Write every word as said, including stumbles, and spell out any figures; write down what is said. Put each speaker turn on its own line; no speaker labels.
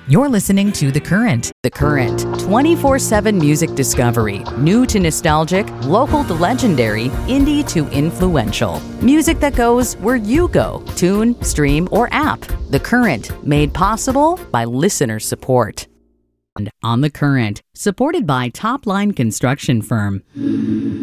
You're listening to The Current. The Current, twenty-four seven music discovery. New to nostalgic, local to legendary, indie to influential. Music that goes where you go. Tune, stream, or app. The Current, made possible by listener support. And on The Current, supported by Top Line Construction Firm.